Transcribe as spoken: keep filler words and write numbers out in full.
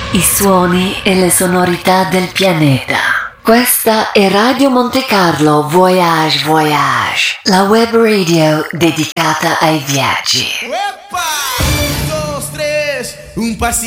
I suoni e le sonorità del pianeta. Questa è Radio Monte Carlo Voyage Voyage, la web radio dedicata ai viaggi. Epa! Un, dos, tres, un pasito.